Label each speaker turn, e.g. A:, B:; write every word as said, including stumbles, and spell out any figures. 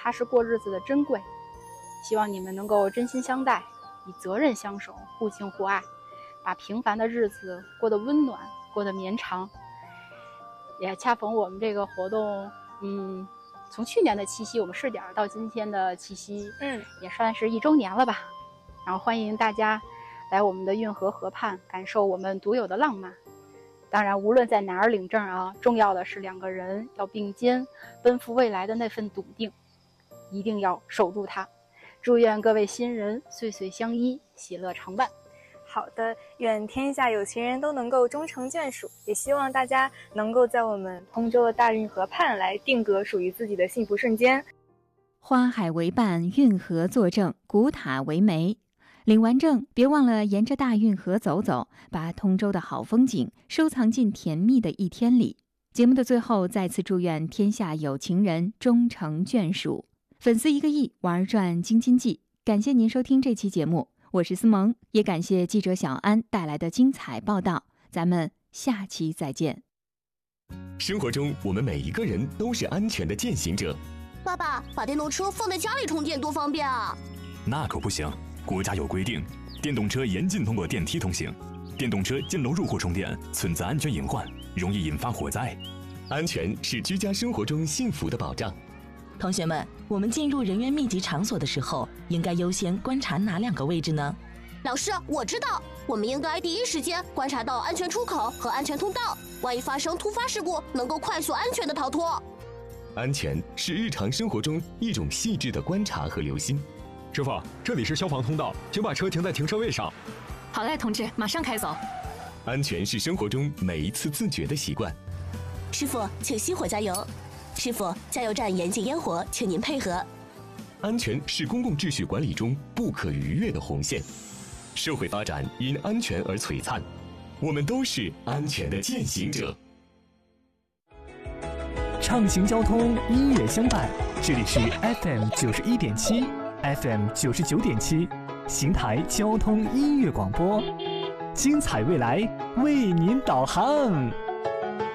A: 踏实过日子的珍贵。希望你们能够真心相待，以责任相守，互敬互爱，把平凡的日子过得温暖，过得绵长。也恰逢我们这个活动，嗯，从去年的七夕我们试点到今天的七夕，
B: 嗯，
A: 也算是一周年了吧。然后欢迎大家来我们的运河河畔，感受我们独有的浪漫。当然，无论在哪儿领证啊，重要的是两个人要并肩奔赴未来的那份笃定，一定要守住它。祝愿各位新人岁岁相依，喜乐常伴。
B: 好的，愿天下有情人都能够终成眷属，也希望大家能够在我们通州的大运河畔来定格属于自己的幸福瞬间。
C: 花海为伴，运河作证，古塔为媒。领完证，别忘了沿着大运河走走，把通州的好风景收藏进甜蜜的一天里。节目的最后，再次祝愿天下有情人终成眷属。粉丝一个亿，玩转京津冀。感谢您收听这期节目，我是思萌，也感谢记者小安带来的精彩报道。咱们下期再见。
D: 生活中，我们每一个人都是安全的践行者。
E: 爸爸，把电动车放在家里充电多方便啊！
F: 那可不行，国家有规定，电动车严禁通过电梯通行，电动车进楼入户充电存在安全隐患，容易引发火灾。
D: 安全是居家生活中幸福的保障。
G: 同学们，我们进入人员密集场所的时候，应该优先观察哪两个位置呢？
E: 老师，我知道，我们应该第一时间观察到安全出口和安全通道，万一发生突发事故，能够快速安全的逃脱。
D: 安全是日常生活中一种细致的观察和留心。
H: 师傅，这里是消防通道，请把车停在停车位上。
I: 好嘞，同志，马上开走。
D: 安全是生活中每一次自觉的习惯。
G: 师傅，请熄火加油。师傅，加油站严禁烟火，请您配合。
D: 安全是公共秩序管理中不可逾越的红线。社会发展因安全而璀璨，我们都是安全的践行者。
J: 畅行交通，音乐相伴，这里是 F M 九十一点七 ，F M 九十九点七，邢台交通音乐广播，精彩未来为您导航。